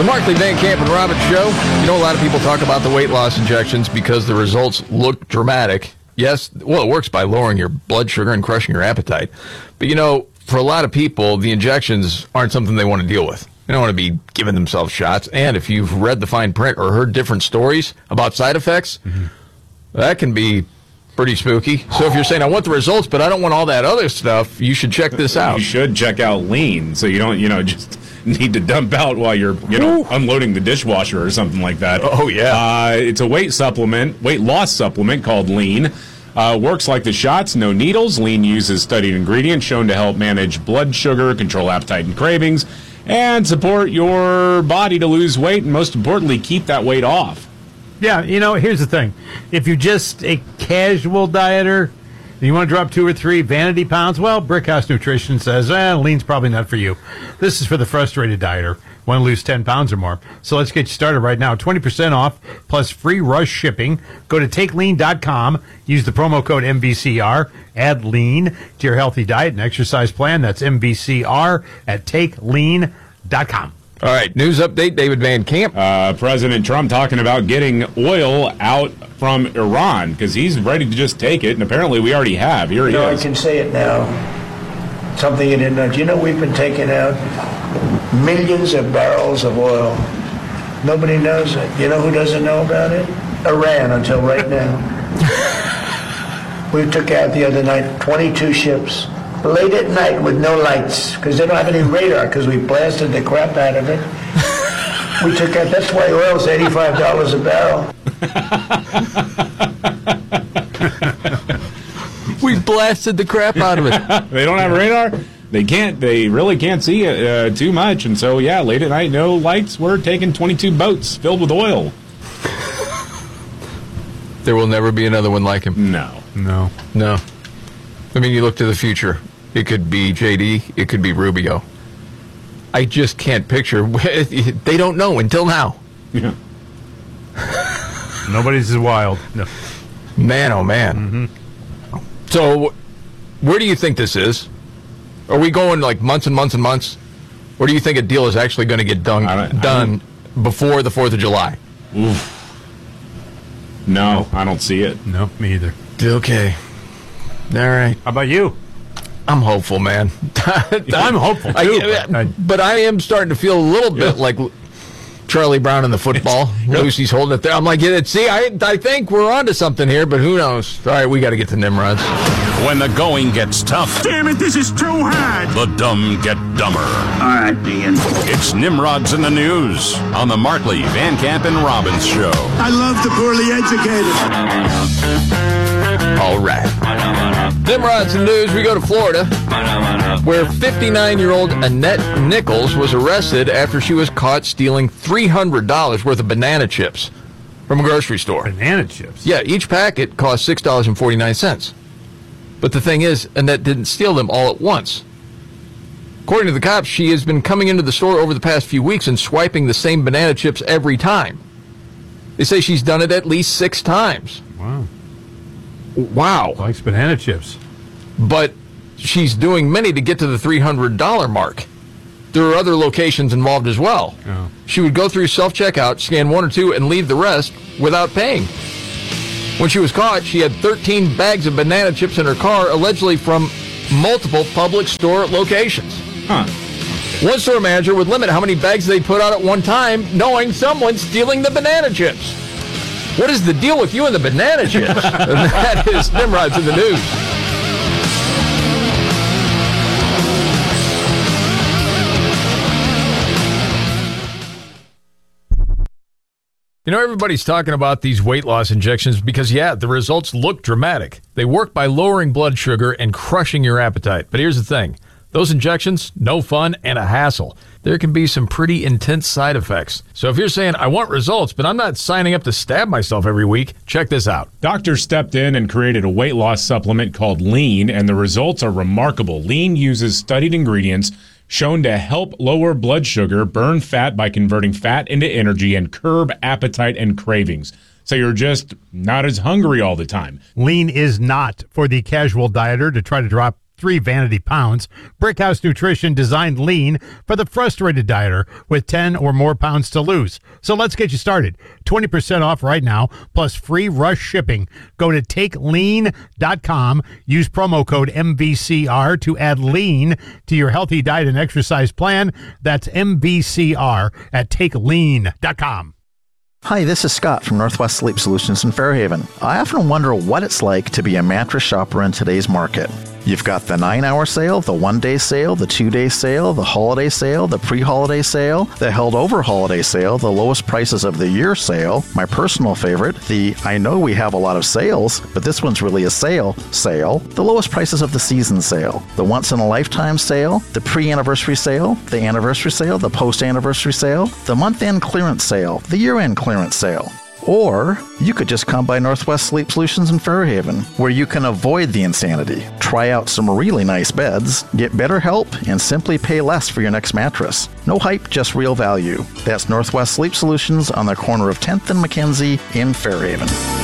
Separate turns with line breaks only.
The Markley, Van Camp, and Robbins Show. You know, a lot of people talk about the weight loss injections because the results look dramatic. Yes, well, it works by lowering your blood sugar and crushing your appetite. But, you know, for a lot of people, the injections aren't something they want to deal with. They don't want to be giving themselves shots. And if you've read the fine print or heard different stories about side effects, that can be pretty spooky. So if you're saying, I want the results, but I don't want all that other stuff, you should check this out.
You should check out Lean so you don't, just need to dump out while you're, unloading the dishwasher or something like that.
Oh, yeah.
It's a weight loss supplement called Lean. Works like the shots, no needles. Lean uses studied ingredients shown to help manage blood sugar, control appetite and cravings, and support your body to lose weight, and most importantly, keep that weight off.
Yeah, here's the thing. If you're just a casual dieter, and you want to drop 2 or 3 vanity pounds, well, Brickhouse Nutrition says, Lean's probably not for you. This is for the frustrated dieter. Want to lose 10 pounds or more. So let's get you started right now. 20% off plus free rush shipping. Go to takelean.com. Use the promo code MVCR. Add Lean to your healthy diet and exercise plan. That's MVCR at takelean.com.
All right, news update, David Van Camp.
President Trump talking about getting oil out from Iran because he's ready to just take it, and apparently we already have. Here he is.
I can say it now. Something you didn't know. Do you know we've been taking out millions of barrels of oil? Nobody knows it. You know who doesn't know about it? Iran, until right now. We took out the other night 22 ships. Late at night with no lights, because they don't have any radar, because we blasted the crap out of it. We took out, that's why oil's $85 a barrel.
We blasted the crap out of it.
They don't have radar? They really can't see it too much, and so, late at night, no lights, we're taking 22 boats filled with oil.
There will never be another one like him.
No.
I mean, you look to the future. It could be JD. It could be Rubio. I just can't picture. They don't know until now.
Yeah.
Nobody's as wild. No.
Man, oh, man. Mm-hmm. So, where do you think this is? Are we going like months and months and months? Or do you think a deal is actually going to get done before the 4th of July?
Oof. No, I don't see it.
No, me either.
Okay. All right.
How about you?
I'm hopeful, man.
I'm hopeful, too.
But I am starting to feel a little bit like Charlie Brown in the football. Lucy's holding it there. I'm like, see, I think we're onto something here, but who knows? All right, we got to get to Nimrod's.
When the going gets tough.
Damn it, this is too hard.
The dumb get dumber.
All right, Ian.
It's Nimrod's in the News on the Markley, Van Camp, and Robbins Show.
I love the poorly educated.
All right. Nimrod's in the News. We go to Florida, where 59-year-old Annette Nichols was arrested after she was caught stealing $300 worth of banana chips from a grocery store.
Banana chips?
Yeah, each packet cost $6.49. But the thing is, Annette didn't steal them all at once. According to the cops, she has been coming into the store over the past few weeks and swiping the same banana chips every time. They say she's done it at least 6 times. Wow.
Likes banana chips.
But she's doing many to get to the $300 mark. There are other locations involved as well.
Oh.
She would go through self-checkout, scan 1 or 2, and leave the rest without paying. When she was caught, she had 13 bags of banana chips in her car, allegedly from multiple public store locations. One store manager would limit how many bags they put out at one time, knowing someone's stealing the banana chips. What is the deal with you and the banana chips? And that is Nimrod's in the News. You know, everybody's talking about these weight loss injections because, the results look dramatic. They work by lowering blood sugar and crushing your appetite. But here's the thing. Those injections, no fun and a hassle. There can be some pretty intense side effects. So if you're saying, I want results, but I'm not signing up to stab myself every week, check this out.
Doctors stepped in and created a weight loss supplement called Lean, and the results are remarkable. Lean uses studied ingredients shown to help lower blood sugar, burn fat by converting fat into energy, and curb appetite and cravings. So you're just not as hungry all the time.
Lean is not for the casual dieter to try to drop 2 or 3 vanity pounds. Brickhouse Nutrition designed Lean for the frustrated dieter with 10 or more pounds to lose. So let's get you started. 20% off right now, plus free rush shipping. Go to takelean.com. Use promo code MVCR to add lean to your healthy diet and exercise plan. That's MVCR at takelean.com.
Hi, this is Scott from Northwest Sleep Solutions in Fairhaven. I often wonder what it's like to be a mattress shopper in today's market. You've got the 9-hour sale, the 1-day sale, the 2-day sale, the holiday sale, the pre-holiday sale, the held over holiday sale, the lowest prices of the year sale, my personal favorite, the I know we have a lot of sales, but this one's really a sale, the lowest prices of the season sale, the once in a lifetime sale, the pre-anniversary sale, the anniversary sale, the post-anniversary sale, the month-end clearance sale, the year-end clearance sale. Or you could just come by Northwest Sleep Solutions in Fairhaven, where you can avoid the insanity, try out some really nice beds, get better help, and simply pay less for your next mattress. No hype, just real value. That's Northwest Sleep Solutions on the corner of 10th and Mackenzie in Fairhaven.